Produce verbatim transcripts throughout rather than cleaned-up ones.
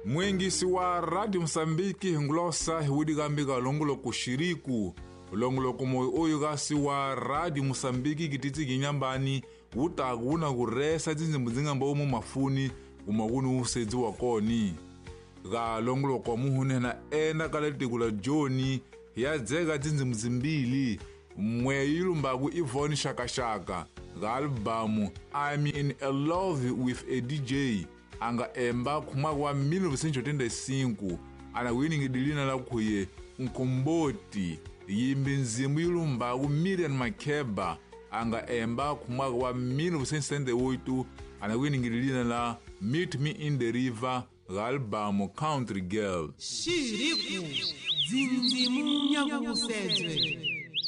Mwengisi wa Radio Msambiki ngulosa hiwidi gambika longulo kushiriku longulo kumoyo oyo gasi wa Radio Msambiki kititi ginyambani utaguna kuresa zinzimbu zingamba umu mafuni umagunu usezi wakoni ga longulo kwa muhune na ena kaletikula Joni ya zega zinzimbu zimbili mwe yulumbagu Yvonne Shaka Shaka ga albumu I'm in a Love with a D J anga emba kumagwa mille neuf cent soixante-quinze ana winning dilina la kuye Nkomboti yimbi nzimu yulumbagu Miriam Makeba anga emba kumagwa mille neuf cent soixante-dix-huit ana winning dilina la Meet Me in the River ga albumu Country Girl. Shiriku zinzimu nyakusezwe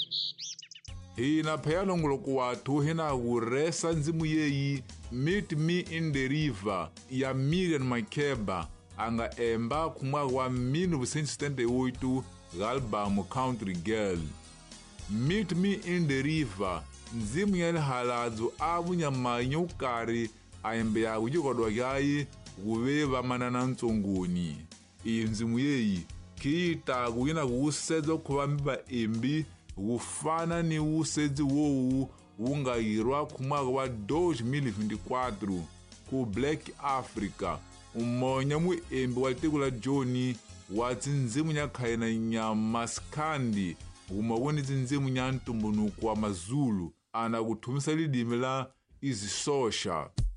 hina paya longulo kuwatu hina uresa nzimu yeyi Meet Me in the River ya Miriam Makeba anga emba kumagwa mille neuf cent soixante-dix-huit ga albumu Country Girl. Meet Me in the River nzimu yali halazo abu nyamanyo ukari aembe ya ujikodwa yayi gubeba manana ntsongoni. Iyi nzimu yeyi kita guyina gusezo kubambiba embi gufana ni usezi wowu ungayirwa kumwaka wa dois mil e vinte e quatro ku Black Africa umonya mu embi walitekula Joni wati nzimu nyakhaina nyamaskandi umawoni zinzimu nyantumbunuku wa mazulu ana kuthumisa lidimi la izisosha.